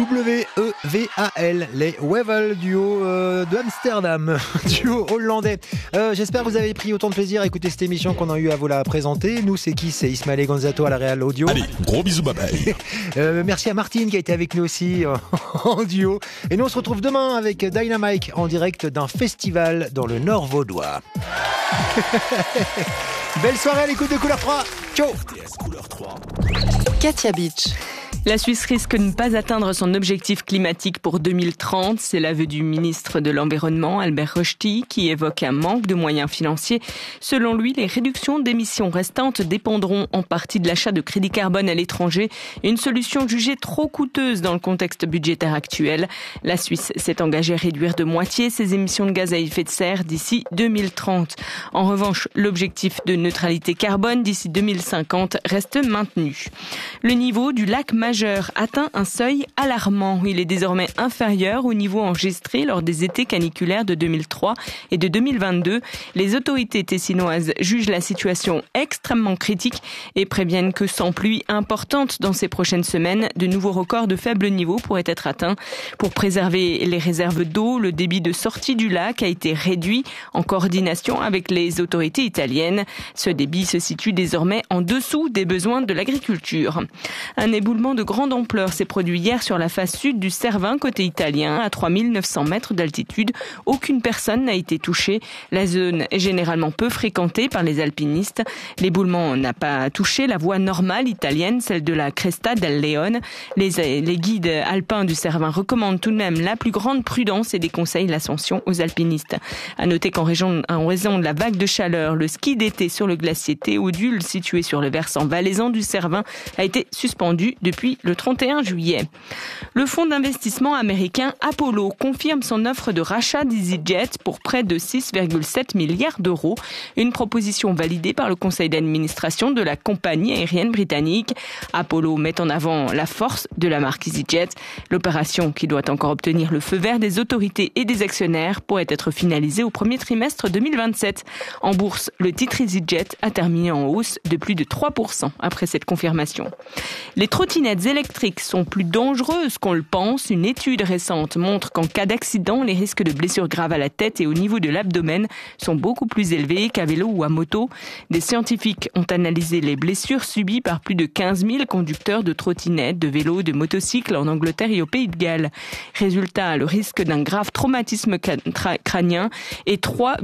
W-E-V-A-L, les Wevel, duo de Amsterdam, duo hollandais. J'espère que vous avez pris autant de plaisir à écouter cette émission qu'on a eu à vous la présenter. Nous, c'est qui? C'est Ismaël Gonzato à la Real Audio. Allez, gros bisous, bye bye. Merci à Martine qui a été avec nous aussi en duo. Et nous, on se retrouve demain avec Dynamite en direct d'un festival dans le Nord vaudois. Belle soirée à l'écoute de Couleur 3. Ciao. Katia Beach. La Suisse risque de ne pas atteindre son objectif climatique pour 2030. C'est l'aveu du ministre de l'Environnement, Albert Rochety, qui évoque un manque de moyens financiers. Selon lui, les réductions d'émissions restantes dépendront en partie de l'achat de crédits carbone à l'étranger, une solution jugée trop coûteuse dans le contexte budgétaire actuel. La Suisse s'est engagée à réduire de moitié ses émissions de gaz à effet de serre d'ici 2030. En revanche, l'objectif de neutralité carbone d'ici 2050 reste maintenu. Le niveau du lac Majeur atteint un seuil alarmant. Il est désormais inférieur au niveau enregistré lors des étés caniculaires de 2003 et de 2022. Les autorités tessinoises jugent la situation extrêmement critique et préviennent que sans pluie importante dans ces prochaines semaines, de nouveaux records de faible niveau pourraient être atteints. Pour préserver les réserves d'eau, le débit de sortie du lac a été réduit en coordination avec les autorités italiennes. Ce débit se situe désormais en dessous des besoins de l'agriculture. Un éboulement de grande ampleur s'est produit hier sur la face sud du Cervin côté italien à 3900 mètres d'altitude. Aucune personne n'a été touchée. La zone est généralement peu fréquentée par les alpinistes. L'éboulement n'a pas touché la voie normale italienne, celle de la Cresta del Leone. Les guides alpins du Cervin recommandent tout de même la plus grande prudence et déconseillent l'ascension aux alpinistes. À noter qu'en raison de la vague de chaleur, le ski d'été sur le glacier Théodule, situé sur le versant valaisan du Cervin, a été suspendu depuis le 31 juillet. Le fonds d'investissement américain Apollo confirme son offre de rachat d'EasyJet pour près de 6,7 milliards d'euros. Une proposition validée par le conseil d'administration de la compagnie aérienne britannique. Apollo met en avant la force de la marque EasyJet. L'opération, qui doit encore obtenir le feu vert des autorités et des actionnaires, pourrait être finalisée au premier trimestre 2027. En bourse, le titre EasyJet a terminé en hausse de plus de 3% après cette confirmation. Les trottinettes électriques sont plus dangereuses qu'on le pense. Une étude récente montre qu'en cas d'accident, les risques de blessures graves à la tête et au niveau de l'abdomen sont beaucoup plus élevés qu'à vélo ou à moto. Des scientifiques ont analysé les blessures subies par plus de 15 000 conducteurs de trottinettes, de vélos, de motocycles en Angleterre et au Pays de Galles. Résultat, le risque d'un grave traumatisme crânien est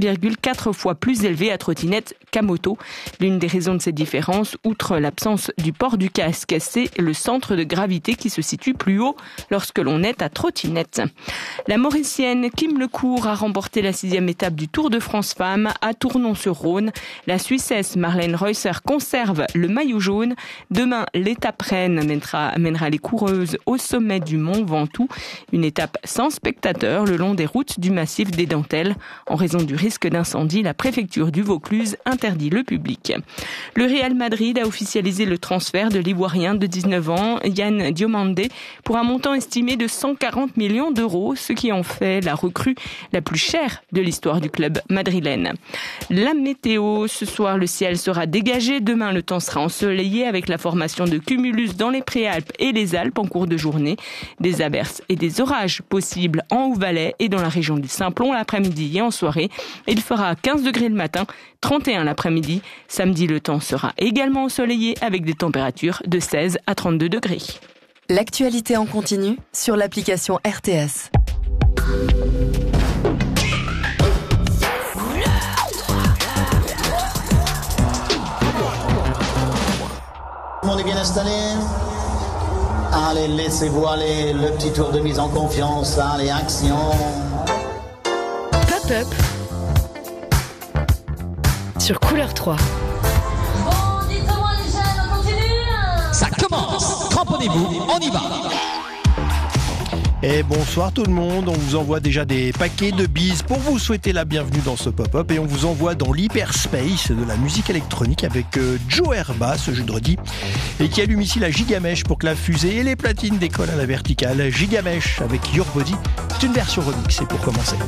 3,4 fois plus élevé à trottinette qu'à moto. L'une des raisons de ces différences, outre l'absence du port du casque, c'est le centre de gravité qui se situe plus haut lorsque l'on est à trottinette. La Mauricienne Kim Lecourt a remporté la 6e étape du Tour de France Femmes à Tournon-sur-Rhône. La Suissesse Marlène Reusser conserve le maillot jaune. Demain, l'étape reine mènera les coureuses au sommet du Mont Ventoux. Une étape sans spectateurs le long des routes du massif des Dentelles. En raison du risque d'incendie, la préfecture du Vaucluse interdit le public. Le Real Madrid a officialisé le transfert de l'Ivoirien de 19 ans, Yann Diomandé, pour un montant estimé de 140 millions d'euros, ce qui en fait la recrue la plus chère de l'histoire du club madrilène. La météo, ce soir le ciel sera dégagé, demain le temps sera ensoleillé avec la formation de cumulus dans les Préalpes et les Alpes en cours de journée. Des averses et des orages possibles en Haut-Valais et dans la région du Simplon l'après-midi et en soirée. Il fera 15 degrés le matin, 31 l'après-midi. Samedi, le temps sera également ensoleillé avec des températures de 16 à 32 degrés. L'actualité en continu sur l'application RTS. Tout le monde est bien installé? Allez, laissez-vous aller, le petit tour de mise en confiance, allez, action. Pop-up sur Couleur 3. Bon, dites-moi les jeunes, on continue? Ça commence. Cramponnez-vous, on y va. Et bonsoir tout le monde, on vous envoie déjà des paquets de bises pour vous souhaiter la bienvenue dans ce pop-up et on vous envoie dans l'hyperspace de la musique électronique avec Joe Herba ce jeudi et qui allume ici la gigamèche pour que la fusée et les platines décollent à la verticale. Gigamèche avec Your Body, c'est une version remixée pour commencer.